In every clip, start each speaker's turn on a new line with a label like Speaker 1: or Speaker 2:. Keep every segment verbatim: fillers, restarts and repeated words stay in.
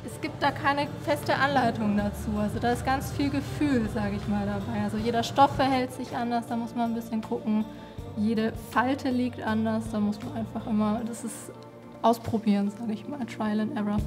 Speaker 1: Es gibt da keine feste Anleitung dazu. Also da ist ganz viel Gefühl, sage ich mal, dabei. Also jeder Stoff verhält sich anders, da muss man ein bisschen gucken. Jede Falte liegt anders, da muss man einfach immer, das ist ausprobieren, sage ich mal, Trial and Error.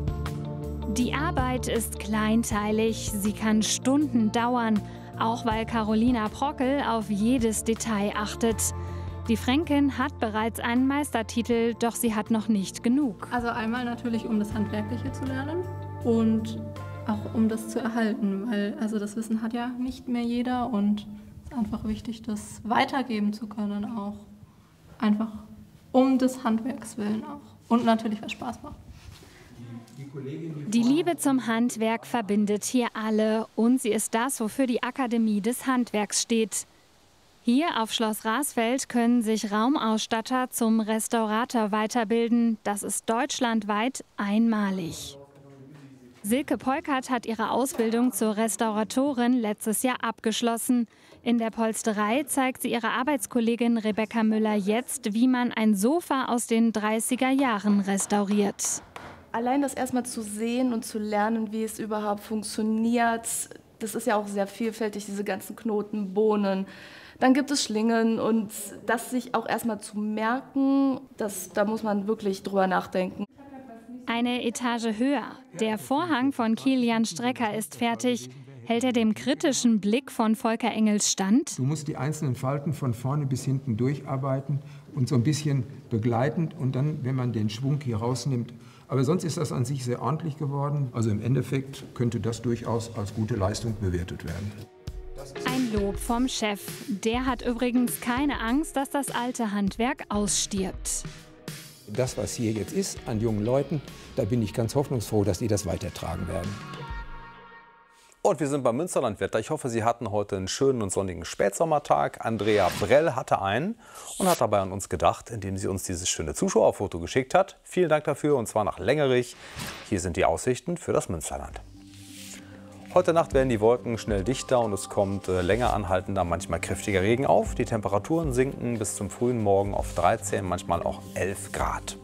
Speaker 2: Die Arbeit ist kleinteilig, sie kann Stunden dauern, auch weil Carolina Prockel auf jedes Detail achtet. Die Fränkin hat bereits einen Meistertitel, doch sie hat noch nicht genug.
Speaker 1: Also einmal natürlich, um das Handwerkliche zu lernen und auch um das zu erhalten, weil also das Wissen hat ja nicht mehr jeder und es ist einfach wichtig, das weitergeben zu können auch. Einfach um des Handwerks willen auch und natürlich, was Spaß macht.
Speaker 2: Die Liebe zum Handwerk verbindet hier alle und sie ist das, wofür die Akademie des Handwerks steht. Hier auf Schloss Rasfeld können sich Raumausstatter zum Restaurator weiterbilden. Das ist deutschlandweit einmalig. Silke Peukert hat ihre Ausbildung zur Restauratorin letztes Jahr abgeschlossen. In der Polsterei zeigt sie ihrer Arbeitskollegin Rebecca Müller jetzt, wie man ein Sofa aus den dreißiger Jahren restauriert.
Speaker 3: Allein das erstmal zu sehen und zu lernen, wie es überhaupt funktioniert, das ist ja auch sehr vielfältig, diese ganzen Knoten, Bohnen. Dann gibt es Schlingen und das sich auch erstmal zu merken, das, da muss man wirklich drüber nachdenken.
Speaker 2: Eine Etage höher. Der Vorhang von Kilian Strecker ist fertig. Hält er dem kritischen Blick von Volker Engels stand?
Speaker 4: Du musst die einzelnen Falten von vorne bis hinten durcharbeiten und so ein bisschen begleitend und dann, wenn man den Schwung hier rausnimmt. Aber sonst ist das an sich sehr ordentlich geworden. Also im Endeffekt könnte das durchaus als gute Leistung bewertet werden.
Speaker 2: Ein Lob vom Chef. Der hat übrigens keine Angst, dass das alte Handwerk ausstirbt.
Speaker 4: Das, was hier jetzt ist an jungen Leuten, da bin ich ganz hoffnungsfroh, dass die das weitertragen werden.
Speaker 5: Und wir sind beim Münsterlandwetter. Ich hoffe, Sie hatten heute einen schönen und sonnigen Spätsommertag. Andrea Brell hatte einen und hat dabei an uns gedacht, indem sie uns dieses schöne Zuschauerfoto geschickt hat. Vielen Dank dafür, und zwar nach Längerich. Hier sind die Aussichten für das Münsterland. Heute Nacht werden die Wolken schnell dichter und es kommt äh, länger anhaltender, manchmal kräftiger Regen auf. Die Temperaturen sinken bis zum frühen Morgen auf dreizehn, manchmal auch elf Grad.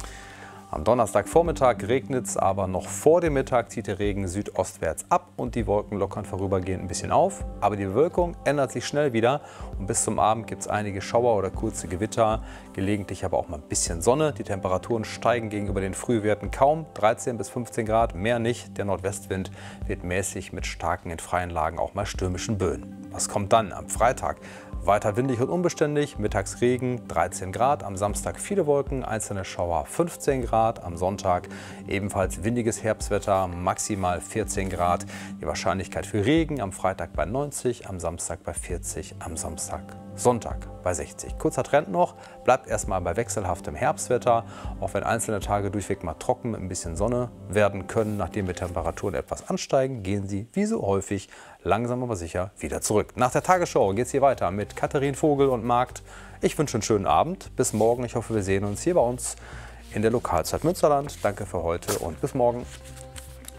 Speaker 5: Am Donnerstagvormittag regnet es, aber noch vor dem Mittag zieht der Regen südostwärts ab und die Wolken lockern vorübergehend ein bisschen auf. Aber die Bewölkung ändert sich schnell wieder und bis zum Abend gibt es einige Schauer oder kurze Gewitter, gelegentlich aber auch mal ein bisschen Sonne. Die Temperaturen steigen gegenüber den Frühwerten kaum, dreizehn bis fünfzehn Grad, mehr nicht. Der Nordwestwind wird mäßig mit starken, in freien Lagen auch mal stürmischen Böen. Was kommt dann am Freitag? Weiter windig und unbeständig, mittags Regen, dreizehn Grad, am Samstag viele Wolken, einzelne Schauer fünfzehn Grad, am Sonntag ebenfalls windiges Herbstwetter, maximal vierzehn Grad. Die Wahrscheinlichkeit für Regen am Freitag bei neunzig, am Samstag bei vierzig, am Samstag, Sonntag bei sechzig. Kurzer Trend noch, bleibt erstmal bei wechselhaftem Herbstwetter, auch wenn einzelne Tage durchweg mal trocken mit ein bisschen Sonne werden können. Nachdem die Temperaturen etwas ansteigen, gehen sie wie so häufig langsam aber sicher wieder zurück. Nach der Tagesschau geht es hier weiter mit Katharin Vogel und Markt. Ich wünsche einen schönen Abend. Bis morgen. Ich hoffe, wir sehen uns hier bei uns in der Lokalzeit Münsterland. Danke für heute und bis morgen.